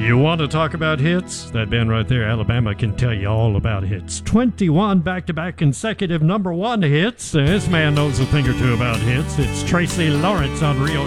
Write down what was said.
You want to talk about hits? That band right there, Alabama, can tell you all about hits. 21 back-to-back consecutive number one hits. This man knows a thing or two about hits. It's Tracy Lawrence on Rio